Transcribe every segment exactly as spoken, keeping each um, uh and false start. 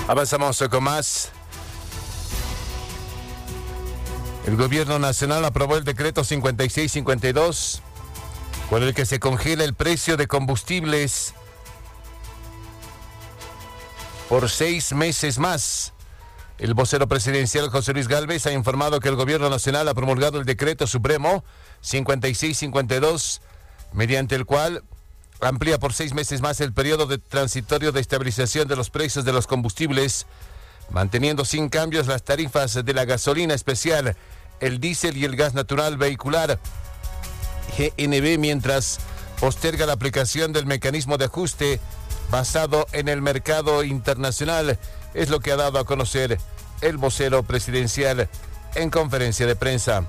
Avanzamos con más. El gobierno nacional aprobó el decreto cincuenta y seis cincuenta y dos, con el que se congela el precio de combustibles por seis meses más. El vocero presidencial José Luis Gálvez ha informado que el gobierno nacional ha promulgado el decreto supremo cincuenta y seis cincuenta y dos, mediante el cual amplía por seis meses más el periodo de transitorio de estabilización de los precios de los combustibles, manteniendo sin cambios las tarifas de la gasolina especial, el diésel y el gas natural vehicular G N V, mientras posterga la aplicación del mecanismo de ajuste basado en el mercado internacional. Es lo que ha dado a conocer el vocero presidencial en conferencia de prensa.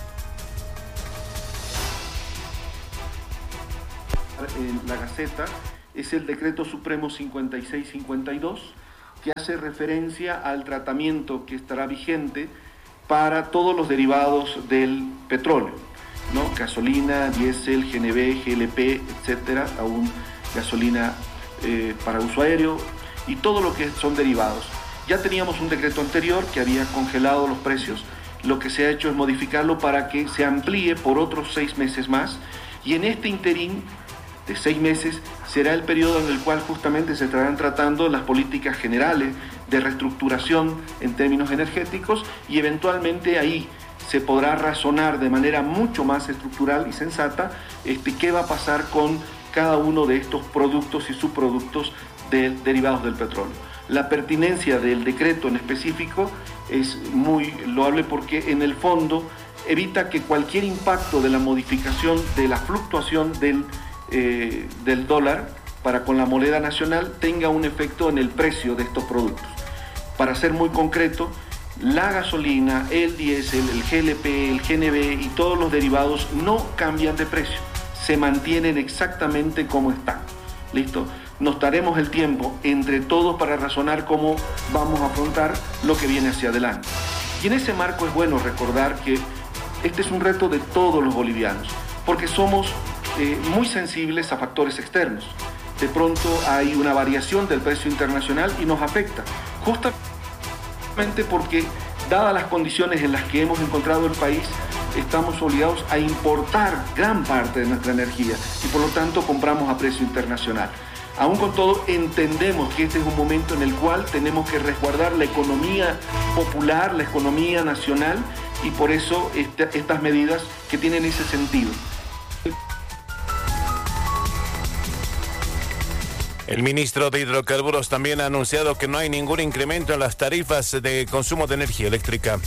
En la Gaceta es el decreto supremo cincuenta y seis cincuenta y dos, que hace referencia al tratamiento que estará vigente para todos los derivados del petróleo, ¿no? Gasolina, diésel, G N V, G L P, etcétera, aún gasolina eh, para uso aéreo y todo lo que son derivados. Ya teníamos un decreto anterior que había congelado los precios. Lo que se ha hecho es modificarlo para que se amplíe por otros seis meses más, y en este interín de seis meses será el periodo en el cual justamente se estarán tratando las políticas generales de reestructuración en términos energéticos, y eventualmente ahí se podrá razonar de manera mucho más estructural y sensata este, qué va a pasar con cada uno de estos productos y subproductos de, derivados del petróleo. La pertinencia del decreto en específico es muy loable porque en el fondo evita que cualquier impacto de la modificación de la fluctuación del Eh, del dólar para con la moneda nacional tenga un efecto en el precio de estos productos. Para ser muy concreto, la gasolina, el diésel, el G L P, el G N V y todos los derivados no cambian de precio, se mantienen exactamente como están. ¿Listo? Nos daremos el tiempo entre todos para razonar cómo vamos a afrontar lo que viene hacia adelante. Y en ese marco es bueno recordar que este es un reto de todos los bolivianos, porque somos Eh, muy sensibles a factores externos. De pronto hay una variación del precio internacional y nos afecta, justamente porque, dadas las condiciones en las que hemos encontrado el país, estamos obligados a importar gran parte de nuestra energía y por lo tanto compramos a precio internacional. Aún con todo, entendemos que este es un momento en el cual tenemos que resguardar la economía popular, la economía nacional, y por eso esta, estas medidas que tienen ese sentido. El ministro de Hidrocarburos también ha anunciado que no hay ningún incremento en las tarifas de consumo de energía eléctrica.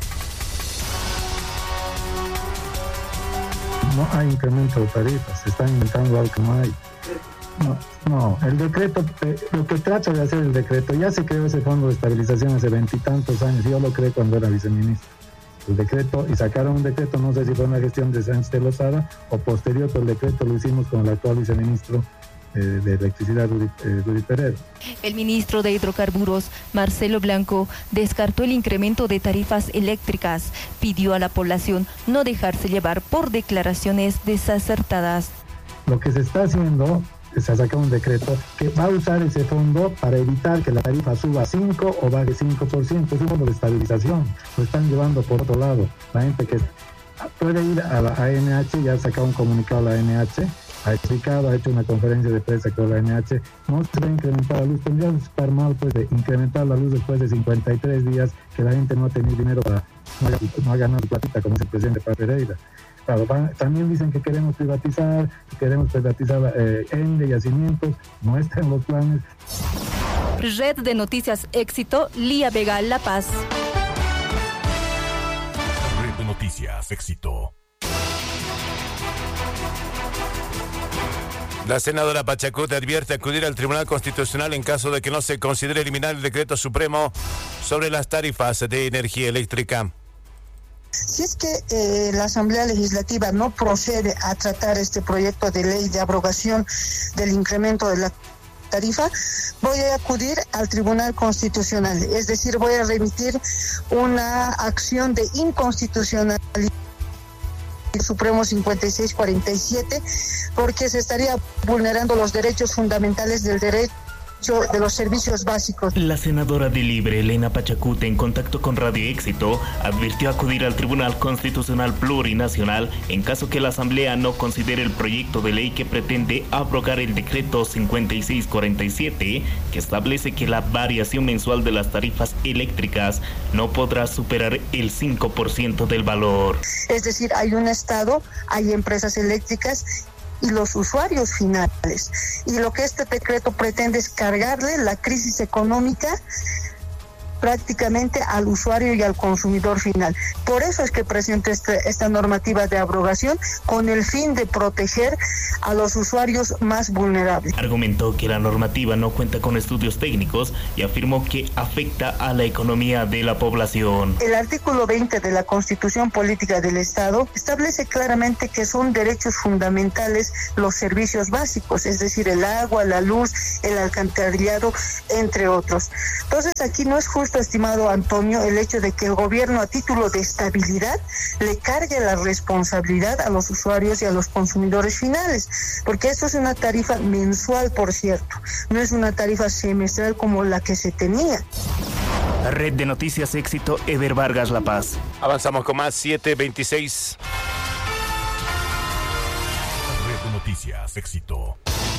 No hay incremento de tarifas, se están inventando algo que no hay. No, no, el decreto, lo que trata de hacer el decreto, ya se creó ese fondo de estabilización hace veintitantos años, yo lo creé cuando era viceministro. El decreto, y sacaron un decreto, no sé si fue una gestión de Sánchez de Lozada o posterior, pero el decreto lo hicimos con el actual viceministro de electricidad, Rudy Peredo. El ministro de Hidrocarburos, Marcelo Blanco, descartó el incremento de tarifas eléctricas. Pidió a la población no dejarse llevar por declaraciones desacertadas. Lo que se está haciendo, se ha sacado un decreto que va a usar ese fondo para evitar que la tarifa suba cinco o baje cinco por ciento. Es un fondo de estabilización. Lo están llevando por otro lado. La gente que puede ir a la A N H, ya ha sacado un comunicado a la A N H, ha explicado, ha hecho una conferencia de prensa con la A N H, no se va a incrementar la luz. Tendría que estar mal pues de incrementar la luz después de cincuenta y tres días que la gente no ha tenido dinero para, no ha, no ha ganado platita como dice el presidente Pereira. Claro, van, también dicen que queremos privatizar, que queremos privatizar eh, Ende y Yacimientos, no está en los planes. Red de Noticias Éxito, Lía Vega, La Paz. Red de Noticias Éxito. La senadora Pachacuti advierte acudir al Tribunal Constitucional en caso de que no se considere eliminar el decreto supremo sobre las tarifas de energía eléctrica. Si es que eh, la Asamblea Legislativa no procede a tratar este proyecto de ley de abrogación del incremento de la tarifa, voy a acudir al Tribunal Constitucional, es decir, voy a remitir una acción de inconstitucionalidad Supremo cincuenta y seis cuarenta y siete, porque se estaría vulnerando los derechos fundamentales del derecho de los servicios básicos. La senadora de Libre, Elena Pachacute, en contacto con Radio Éxito, advirtió acudir al Tribunal Constitucional Plurinacional en caso que la Asamblea no considere el proyecto de ley que pretende abrogar el decreto cincuenta y seis cuarenta y siete, que establece que la variación mensual de las tarifas eléctricas no podrá superar el cinco por ciento del valor. Es decir, hay un Estado, hay empresas eléctricas y los usuarios finales. Y lo que este decreto pretende es cargarle la crisis económica prácticamente al usuario y al consumidor final. Por eso es que presenta este, esta normativa de abrogación con el fin de proteger a los usuarios más vulnerables. Argumentó que la normativa no cuenta con estudios técnicos y afirmó que afecta a la economía de la población. El artículo veinte de la Constitución Política del Estado establece claramente que son derechos fundamentales los servicios básicos, es decir, el agua, la luz, el alcantarillado, entre otros. Entonces aquí no es justo, estimado Antonio, el hecho de que el gobierno, a título de estabilidad, le cargue la responsabilidad a los usuarios y a los consumidores finales, porque esto es una tarifa mensual, por cierto, no es una tarifa semestral como la que se tenía. Red de Noticias Éxito, Eder Vargas, La Paz. Avanzamos con más, siete veintiséis. Red de Noticias Éxito.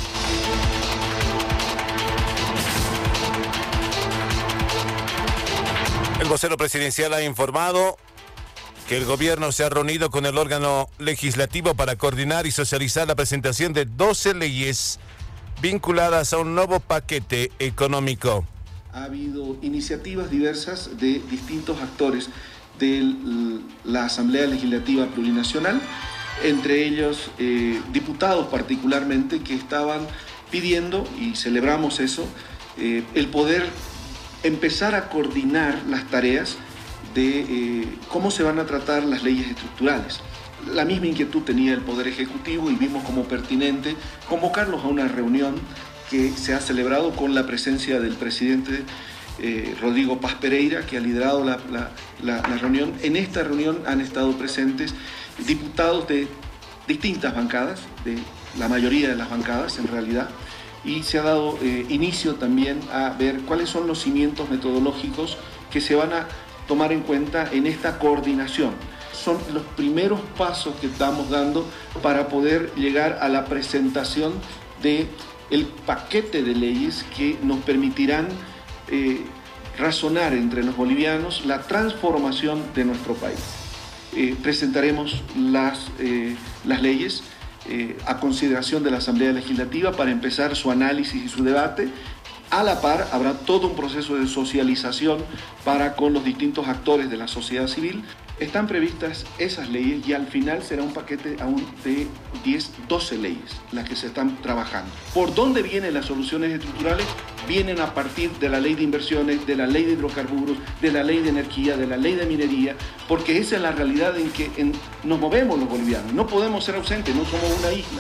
El vocero presidencial ha informado que el gobierno se ha reunido con el órgano legislativo para coordinar y socializar la presentación de doce leyes vinculadas a un nuevo paquete económico. Ha habido iniciativas diversas de distintos actores de la Asamblea Legislativa Plurinacional, entre ellos eh, diputados particularmente, que estaban pidiendo, y celebramos eso, eh, el poder empezar a coordinar las tareas de eh, cómo se van a tratar las leyes estructurales. La misma inquietud tenía el Poder Ejecutivo y vimos como pertinente convocarlos a una reunión que se ha celebrado con la presencia del presidente eh, Rodrigo Paz Pereira, que ha liderado la, la, la, la reunión. En esta reunión han estado presentes diputados de distintas bancadas, de la mayoría de las bancadas en realidad, y se ha dado eh, inicio también a ver cuáles son los cimientos metodológicos que se van a tomar en cuenta en esta coordinación. Son los primeros pasos que estamos dando para poder llegar a la presentación del paquete de leyes que nos permitirán eh, razonar entre los bolivianos la transformación de nuestro país. Eh, presentaremos las, eh, las leyes Eh, a consideración de la Asamblea Legislativa para empezar su análisis y su debate. A la par habrá todo un proceso de socialización para con los distintos actores de la sociedad civil. Están previstas esas leyes y al final será un paquete aún de diez, doce leyes las que se están trabajando. ¿Por dónde vienen las soluciones estructurales? Vienen a partir de la ley de inversiones, de la ley de hidrocarburos, de la ley de energía, de la ley de minería, porque esa es la realidad en que en, nos movemos los bolivianos. No podemos ser ausentes, no somos una isla.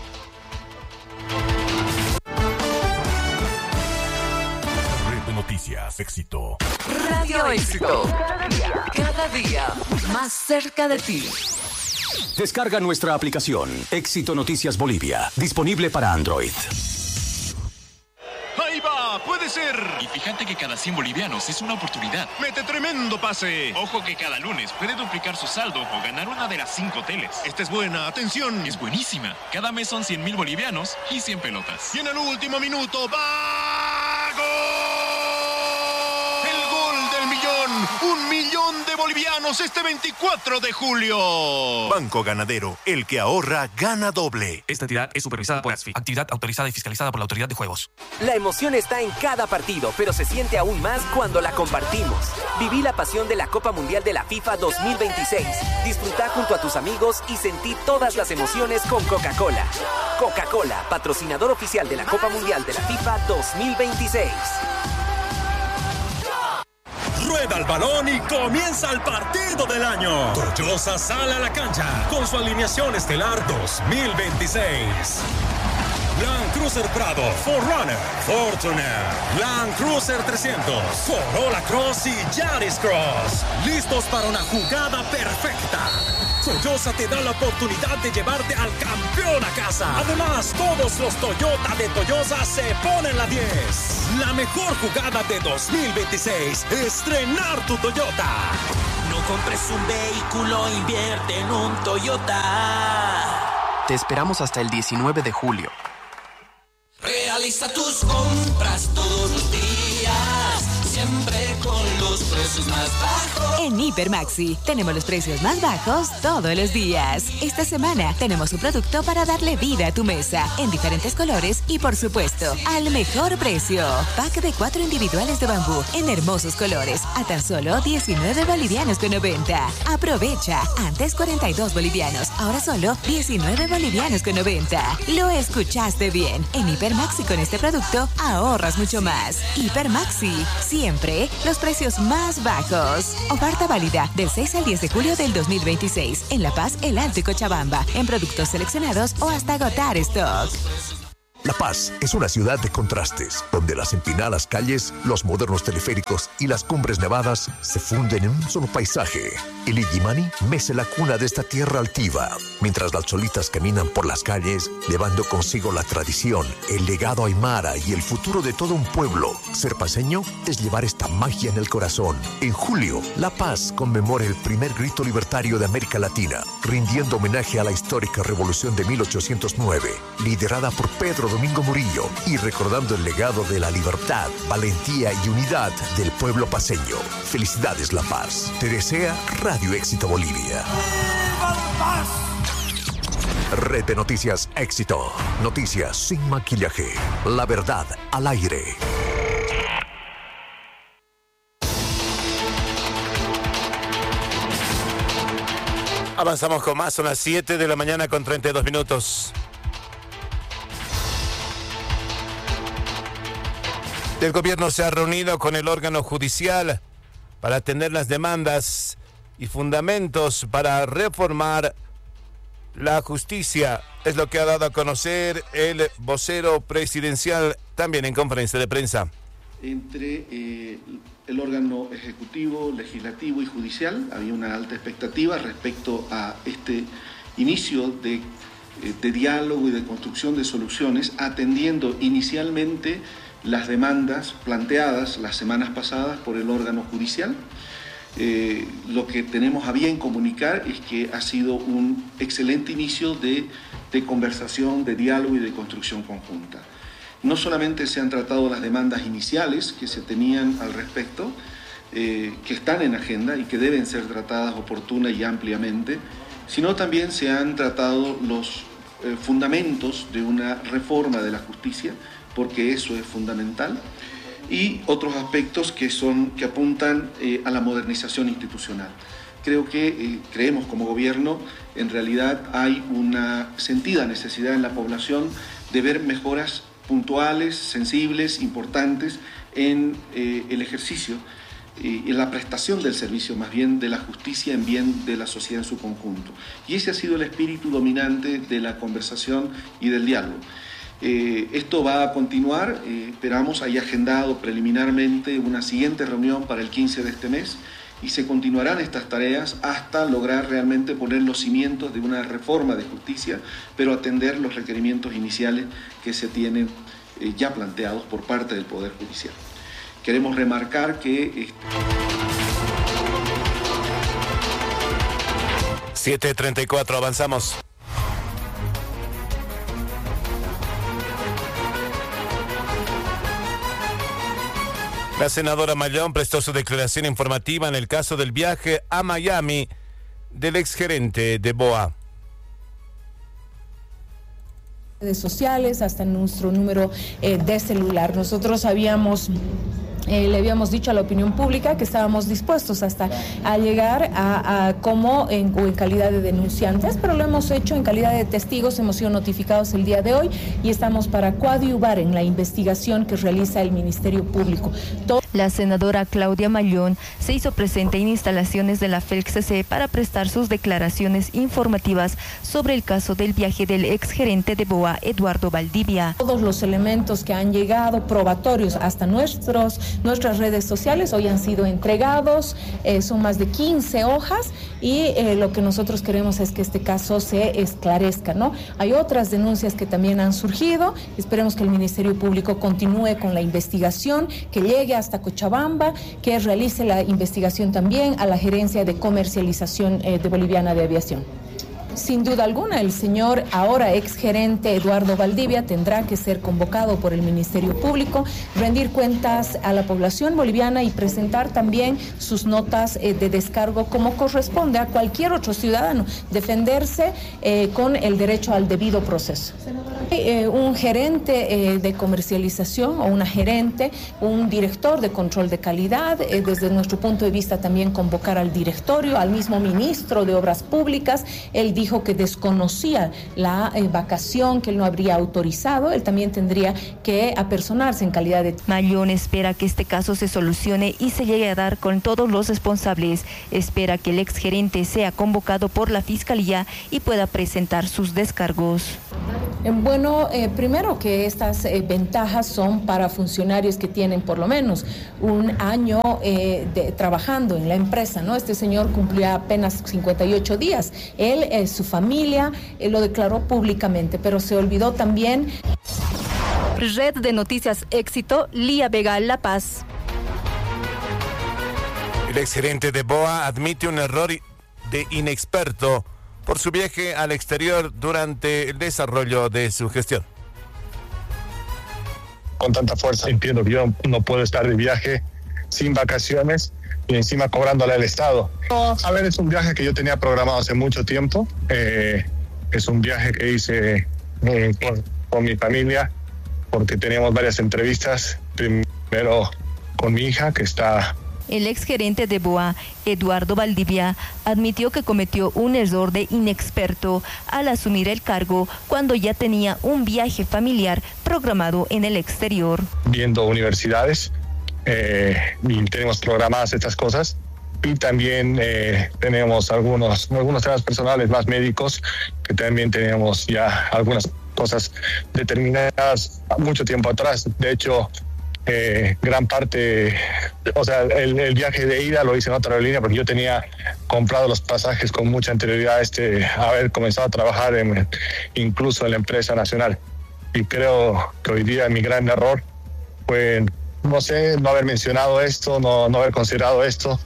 Red de Noticias Éxito. Radio Éxito. Cada día, cada día más cerca de ti. Descarga nuestra aplicación Éxito Noticias Bolivia, disponible para Android. ¡Ahí va! ¡Puede ser! Y fíjate que cada cien bolivianos es una oportunidad. ¡Mete tremendo pase! Ojo que cada lunes puede duplicar su saldo o ganar una de las cinco teles. Esta es buena, atención. Es buenísima. Cada mes son cien mil bolivianos y cien pelotas. Y en el último minuto, ¡va! ¡Gol! ¡El gol del millón! ¡Un millón de bolivianos este veinticuatro de julio! Banco Ganadero, el que ahorra, gana doble. Esta entidad es supervisada por ASFI, actividad autorizada y fiscalizada por la Autoridad de Juegos. La emoción está en cada partido, pero se siente aún más cuando la compartimos. Viví la pasión de la Copa Mundial de la FIFA dos mil veintiséis. Disfruta junto a tus amigos y sentí todas las emociones con Coca-Cola. Coca-Cola, patrocinador oficial de la Copa Mundial de la FIFA dos mil veintiséis. Rueda el balón y comienza el partido del año. Toyosa sale a la cancha con su alineación estelar dos mil veintiséis. Land Cruiser Prado, four runner, Fortuner, Land Cruiser trescientos, Corolla Cross y Yaris Cross. Listos para una jugada perfecta. Toyota te da la oportunidad de llevarte al campeón a casa. Además, todos los Toyota de Toyosa se ponen la diez. La mejor jugada de dos mil veintiséis. Estrenar tu Toyota. No compres un vehículo, invierte en un Toyota. Te esperamos hasta el diecinueve de julio. Realiza tus compras todos los días, siempre con los precios más bajos. En Hiper Maxi tenemos los precios más bajos todos los días. Esta semana tenemos un producto para darle vida a tu mesa en diferentes colores y, por supuesto, al mejor precio. Pack de cuatro individuales de bambú en hermosos colores a tan solo diecinueve bolivianos con noventa. Aprovecha, antes cuarenta y dos bolivianos, ahora solo diecinueve bolivianos con noventa. Lo escuchaste bien. En Hiper Maxi con este producto ahorras mucho más. Hiper Maxi, siempre los precios más bajos. Oferta válida del seis al diez de julio del dos mil veintiséis en La Paz, El Alto y Cochabamba, en productos seleccionados o hasta agotar stock. La Paz es una ciudad de contrastes, donde las empinadas calles, los modernos teleféricos y las cumbres nevadas se funden en un solo paisaje. El Illimani mece la cuna de esta tierra altiva, mientras las cholitas caminan por las calles, llevando consigo la tradición, el legado aymara y el futuro de todo un pueblo. Ser paseño es llevar esta magia en el corazón. En julio, La Paz conmemora el primer grito libertario de América Latina, rindiendo homenaje a la histórica revolución de mil ochocientos nueve, liderada por Pedro Domingo Murillo, y recordando el legado de la libertad, valentía y unidad del pueblo paceño. Felicidades, La Paz. Te desea Radio Éxito Bolivia. Red de Noticias Éxito. Noticias sin maquillaje. La verdad al aire. Avanzamos con más, son las siete de la mañana con treinta y dos minutos. El gobierno se ha reunido con el órgano judicial para atender las demandas y fundamentos para reformar la justicia. Es lo que ha dado a conocer el vocero presidencial también en conferencia de prensa. Entre eh, el órgano ejecutivo, legislativo y judicial había una alta expectativa respecto a este inicio de, de diálogo y de construcción de soluciones, atendiendo inicialmente las demandas planteadas las semanas pasadas por el órgano judicial. Eh, lo que tenemos a bien comunicar es que ha sido un excelente inicio de, de conversación, de diálogo y de construcción conjunta. No solamente se han tratado las demandas iniciales que se tenían al respecto, eh, que están en agenda y que deben ser tratadas oportuna y ampliamente, sino también se han tratado los eh, fundamentos de una reforma de la justicia, porque eso es fundamental, y otros aspectos que, son, que apuntan eh, a la modernización institucional. Creo que, eh, creemos como gobierno, en realidad hay una sentida necesidad en la población de ver mejoras puntuales, sensibles, importantes en eh, el ejercicio y en la prestación del servicio, más bien de la justicia en bien de la sociedad en su conjunto. Y ese ha sido el espíritu dominante de la conversación y del diálogo. Eh, esto va a continuar, eh, esperamos, hay agendado preliminarmente una siguiente reunión para el quince de este mes y se continuarán estas tareas hasta lograr realmente poner los cimientos de una reforma de justicia, pero atender los requerimientos iniciales que se tienen eh, ya planteados por parte del Poder Judicial. Queremos remarcar que... Eh, siete treinta y cuatro, avanzamos. La senadora Mayón prestó su declaración informativa en el caso del viaje a Miami del exgerente de B O A. Redes sociales, hasta nuestro número eh, de celular. Nosotros habíamos Eh, le habíamos dicho a la opinión pública que estábamos dispuestos hasta a llegar a, a como en, en calidad de denunciantes, pero lo hemos hecho en calidad de testigos, hemos sido notificados el día de hoy y estamos para coadyuvar en la investigación que realiza el Ministerio Público. Todo... La senadora Claudia Mallón se hizo presente en instalaciones de la F E L C C para prestar sus declaraciones informativas sobre el caso del viaje del exgerente de BOA, Eduardo Valdivia. Todos los elementos que han llegado probatorios hasta nuestros nuestras redes sociales hoy han sido entregados, eh, son más de quince hojas y eh, lo que nosotros queremos es que este caso se esclarezca, ¿no? Hay otras denuncias que también han surgido, esperemos que el Ministerio Público continúe con la investigación, que llegue hasta Cochabamba, que realice la investigación también a la Gerencia de Comercialización eh, de Boliviana de Aviación. Sin duda alguna, el señor ahora exgerente Eduardo Valdivia tendrá que ser convocado por el Ministerio Público, rendir cuentas a la población boliviana y presentar también sus notas eh, de descargo como corresponde a cualquier otro ciudadano, defenderse eh, con el derecho al debido proceso. Eh, un gerente eh, de comercialización o una gerente, un director de control de calidad, eh, desde nuestro punto de vista también convocar al directorio, al mismo ministro de Obras Públicas. Él dijo que desconocía la eh, vacación, que él no habría autorizado, él también tendría que apersonarse en calidad de... Mallón espera que este caso se solucione y se llegue a dar con todos los responsables. Espera que el exgerente sea convocado por la Fiscalía y pueda presentar sus descargos. Bueno, eh, primero que estas eh, ventajas son para funcionarios que tienen por lo menos un año eh, de, trabajando en la empresa, ¿no? Este señor cumplía apenas cincuenta y ocho días. Él, eh, su familia, eh, lo declaró públicamente, pero se olvidó también. Red de Noticias Éxito, Lía Vega, La Paz. El exgerente de BOA admite un error de inexperto por su viaje al exterior durante el desarrollo de su gestión. Con tanta fuerza entiendo que yo no puedo estar de viaje sin vacaciones y encima cobrándole al Estado. A ver, es un viaje que yo tenía programado hace mucho tiempo. Eh, es un viaje que hice eh, con, con mi familia porque teníamos varias entrevistas. Primero con mi hija que está... El exgerente de BOA, Eduardo Valdivia, admitió que cometió un error de inexperto al asumir el cargo cuando ya tenía un viaje familiar programado en el exterior. Viendo universidades, eh, y tenemos programadas estas cosas, y también eh, tenemos algunos, algunos temas personales más médicos, que también teníamos ya algunas cosas determinadas mucho tiempo atrás. De hecho, Eh, gran parte, o sea, el, el viaje de ida lo hice en otra aerolínea porque yo tenía comprado los pasajes con mucha anterioridad a este, a haber comenzado a trabajar en, incluso en la empresa nacional. Y creo que hoy día mi gran error fue, no sé, no haber mencionado esto, no, no haber considerado esto.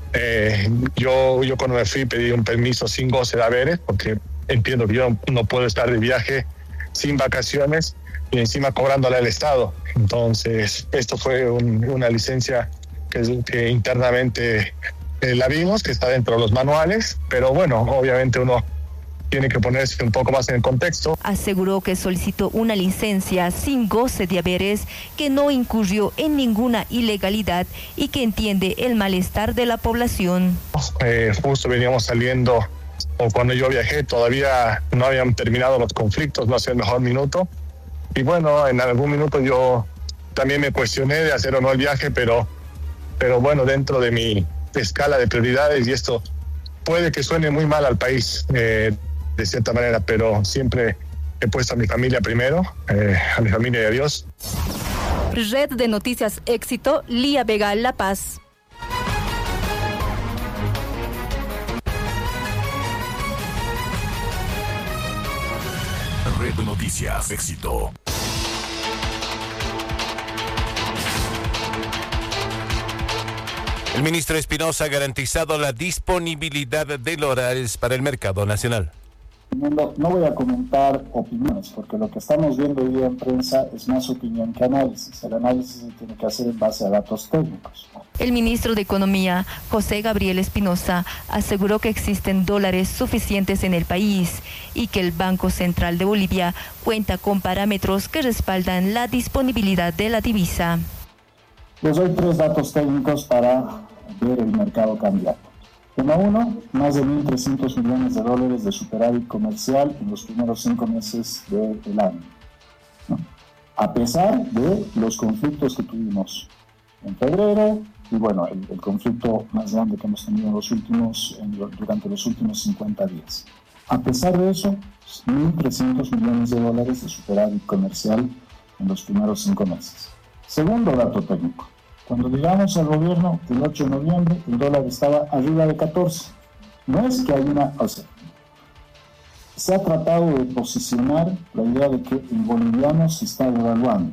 Eh, yo, yo cuando me fui pedí un permiso sin goce de haberes porque entiendo que yo no puedo estar de viaje sin vacaciones y encima cobrándole al Estado. Entonces, esto fue un, una licencia que, que internamente eh, la vimos, que está dentro de los manuales, pero bueno, obviamente uno tiene que ponerse un poco más en el contexto. Aseguró que solicitó una licencia sin goce de haberes, que no incurrió en ninguna ilegalidad y que entiende el malestar de la población. Eh, justo veníamos saliendo, o cuando yo viajé, todavía no habían terminado los conflictos, no hacía el mejor minuto. Y bueno, en algún minuto yo también me cuestioné de hacer o no el viaje, pero, pero bueno, dentro de mi escala de prioridades, y esto puede que suene muy mal al país, eh, de cierta manera, pero siempre he puesto a mi familia primero, eh, a mi familia y a Dios. Red de Noticias Éxito, Lía Vega, La Paz. Red de Noticias Éxito. El ministro Espinosa ha garantizado la disponibilidad de dólares para el mercado nacional. No, no voy a comentar opiniones, porque lo que estamos viendo hoy día en prensa es más opinión que análisis. El análisis se tiene que hacer en base a datos técnicos. El ministro de Economía, José Gabriel Espinosa, aseguró que existen dólares suficientes en el país y que el Banco Central de Bolivia cuenta con parámetros que respaldan la disponibilidad de la divisa. Les doy tres datos técnicos para ver el mercado cambiario. Tema uno, más de mil trescientos millones de dólares de superávit comercial en los primeros cinco meses del año, ¿no? A pesar de los conflictos que tuvimos en febrero y bueno, el, el conflicto más grande que hemos tenido en los últimos, en, durante los últimos cincuenta días. A pesar de eso, mil trescientos millones de dólares de superávit comercial en los primeros cinco meses. Segundo dato técnico. Cuando llegamos al gobierno, el ocho de noviembre, el dólar estaba arriba de catorce. No es que hay una... O sea, se ha tratado de posicionar la idea de que el boliviano se está devaluando.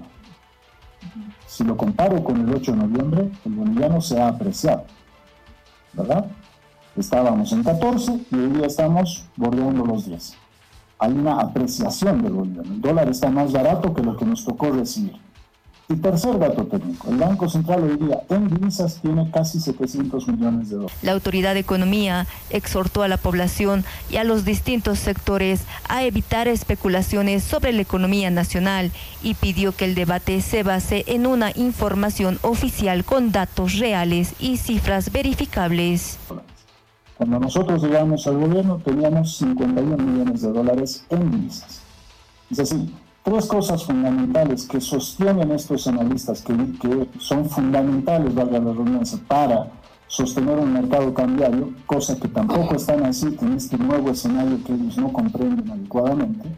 Si lo comparo con el ocho de noviembre, el boliviano se ha apreciado, ¿verdad? Estábamos en catorce y hoy día estamos bordeando los diez. Hay una apreciación del boliviano. El dólar está más barato que lo que nos tocó recibir. Y tercer dato técnico, el Banco Central hoy día en divisas tiene casi setecientos millones de dólares. La Autoridad de Economía exhortó a la población y a los distintos sectores a evitar especulaciones sobre la economía nacional y pidió que el debate se base en una información oficial con datos reales y cifras verificables. Cuando nosotros llegamos al gobierno teníamos cincuenta y uno millones de dólares en divisas. Es decir, tres cosas fundamentales que sostienen estos analistas, que, que son fundamentales, valga la redundancia, para sostener un mercado cambiario, cosa que tampoco están así en este nuevo escenario que ellos no comprenden adecuadamente.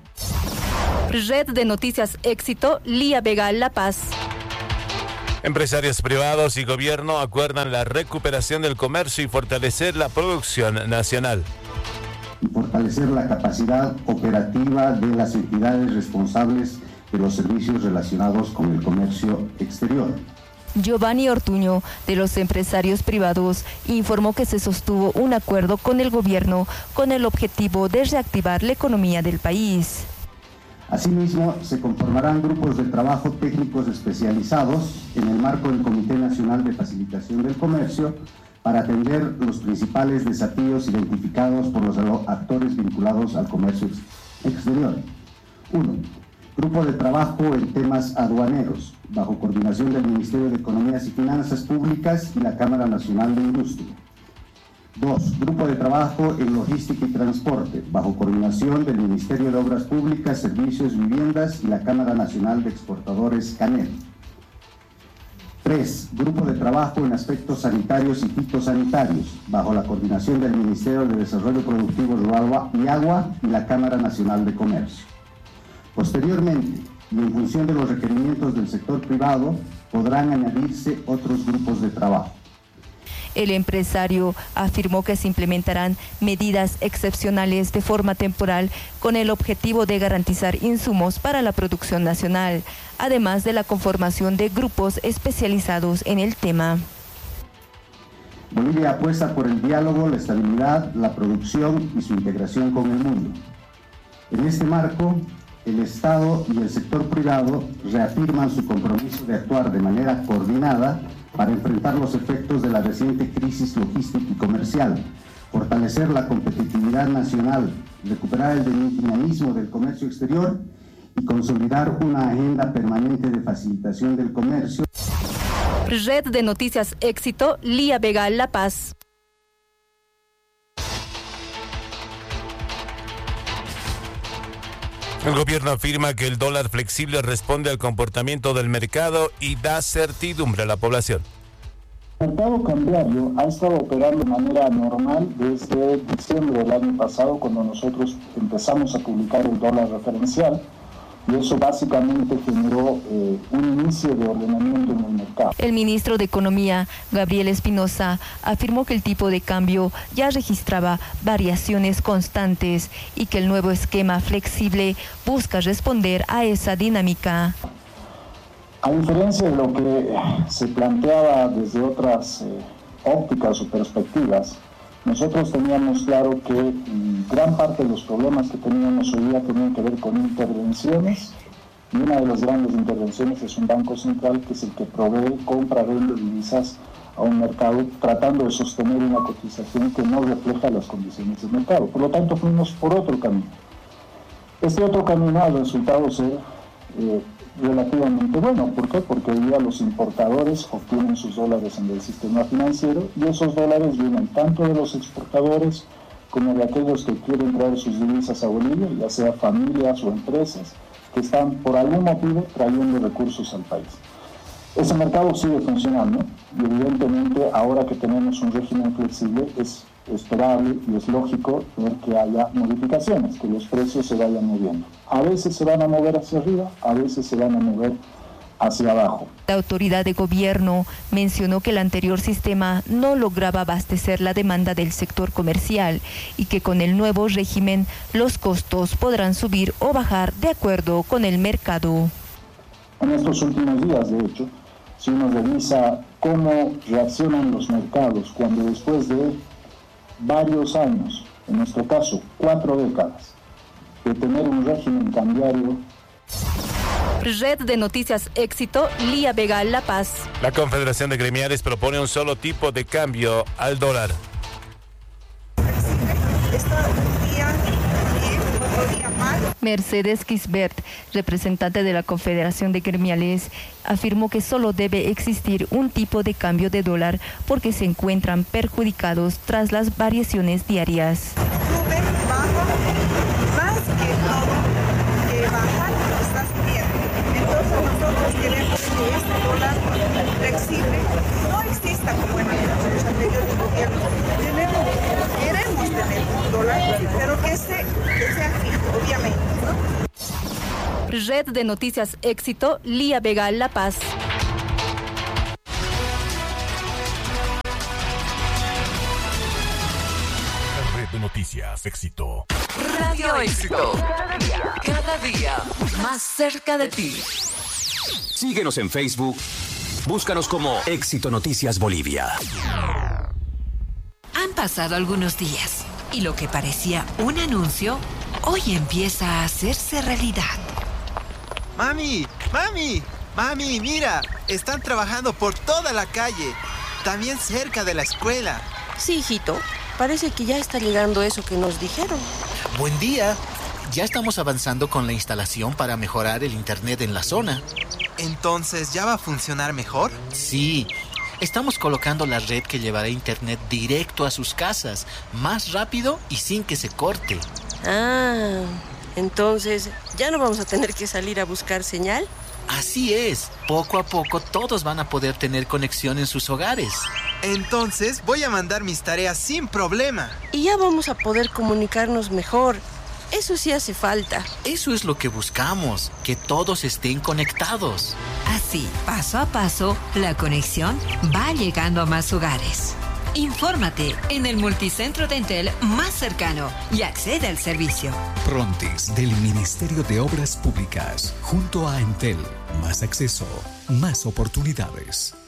Red de Noticias Éxito, Lía Vega, La Paz. Empresarios privados y gobierno acuerdan la recuperación del comercio y fortalecer la producción nacional. Y fortalecer la capacidad operativa de las entidades responsables de los servicios relacionados con el comercio exterior. Giovanni Ortuño, de los empresarios privados, informó que se sostuvo un acuerdo con el gobierno con el objetivo de reactivar la economía del país. Asimismo, se conformarán grupos de trabajo técnicos especializados en el marco del Comité Nacional de Facilitación del Comercio para atender los principales desafíos identificados por los actores vinculados al comercio exterior. uno. Grupo de trabajo en temas aduaneros, bajo coordinación del Ministerio de Economías y Finanzas Públicas y la Cámara Nacional de Industria. dos. Grupo de trabajo en logística y transporte, bajo coordinación del Ministerio de Obras Públicas, Servicios, Viviendas y la Cámara Nacional de Exportadores CANEL. tres. Grupo de trabajo en aspectos sanitarios y fitosanitarios, bajo la coordinación del Ministerio de Desarrollo Productivo Rural y Agua y la Cámara Nacional de Comercio. Posteriormente, y en función de los requerimientos del sector privado, podrán añadirse otros grupos de trabajo. El empresario afirmó que se implementarán medidas excepcionales de forma temporal con el objetivo de garantizar insumos para la producción nacional, además de la conformación de grupos especializados en el tema. Bolivia apuesta por el diálogo, la estabilidad, la producción y su integración con el mundo. En este marco, el Estado y el sector privado reafirman su compromiso de actuar de manera coordinada para enfrentar los efectos de la reciente crisis logística y comercial, fortalecer la competitividad nacional, recuperar el dinamismo del comercio exterior y consolidar una agenda permanente de facilitación del comercio. Red de Noticias Éxito, Lía Vega, La Paz. El gobierno afirma que el dólar flexible responde al comportamiento del mercado y da certidumbre a la población. El mercado cambiario ha estado operando de manera normal desde diciembre del año pasado, cuando nosotros empezamos a publicar el dólar referencial, y eso básicamente generó eh, un inicio de ordenamiento en el mercado. El ministro de Economía, Gabriel Espinosa, afirmó que el tipo de cambio ya registraba variaciones constantes y que el nuevo esquema flexible busca responder a esa dinámica. A diferencia de lo que se planteaba desde otras eh, ópticas o perspectivas, nosotros teníamos claro que mm, gran parte de los problemas que teníamos hoy día tenían que ver con intervenciones, y una de las grandes intervenciones es un banco central que es el que provee compra de divisas a un mercado, tratando de sostener una cotización que no refleja las condiciones del mercado. Por lo tanto, fuimos por otro camino. Este otro camino ha resultado ser eh, relativamente bueno. ¿Por qué? Porque hoy día los importadores obtienen sus dólares en el sistema financiero y esos dólares vienen tanto de los exportadores como de aquellos que quieren traer sus divisas a Bolivia, ya sea familias o empresas que están por algún motivo trayendo recursos al país. Ese mercado sigue funcionando y evidentemente ahora que tenemos un régimen flexible es esperable y es lógico ver que haya modificaciones, que los precios se vayan moviendo. A veces se van a mover hacia arriba, a veces se van a mover hacia abajo. La autoridad de gobierno mencionó que el anterior sistema no lograba abastecer la demanda del sector comercial y que con el nuevo régimen los costos podrán subir o bajar de acuerdo con el mercado. En estos últimos días, de hecho, si uno revisa cómo reaccionan los mercados cuando después de varios años, en nuestro caso cuatro décadas, de tener un régimen cambiario. Red de Noticias Éxito, Lía Vega, La Paz. La Confederación de Gremiales propone un solo tipo de cambio al dólar. Mercedes Kisbert, representante de la Confederación de Gremiales, afirmó que solo debe existir un tipo de cambio de dólar porque se encuentran perjudicados tras las variaciones diarias. Sube, baja, más que todo, que bajar está subiendo. Entonces nosotros queremos que este dólar flexible no exista como en los anteriores gobiernos. Tenemos, queremos tener un dólar, pero que, se, que sea fijo, obviamente, ¿no? Red de Noticias Éxito, Lía Vega, La Paz. Red de Noticias Éxito. Radio Éxito. Cada día, cada día más cerca de ti. Síguenos en Facebook. Búscanos como Éxito Noticias Bolivia. Han pasado algunos días y lo que parecía un anuncio hoy empieza a hacerse realidad. Mami, mami, mami, mira, están trabajando por toda la calle, también cerca de la escuela. Sí, hijito, parece que ya está llegando eso que nos dijeron. Buen día, ya estamos avanzando con la instalación para mejorar el internet en la zona. ¿Entonces ya va a funcionar mejor? Sí, estamos colocando la red que llevará internet directo a sus casas, más rápido y sin que se corte. Ah, entonces, ¿ya no vamos a tener que salir a buscar señal? Así es, poco a poco todos van a poder tener conexión en sus hogares. Entonces voy a mandar mis tareas sin problema. Y ya vamos a poder comunicarnos mejor. Eso sí hace falta. Eso es lo que buscamos, que todos estén conectados. Así, paso a paso, la conexión va llegando a más hogares. Infórmate en el multicentro de Entel más cercano y accede al servicio. Prontis del Ministerio de Obras Públicas. Junto a Entel, más acceso, más oportunidades.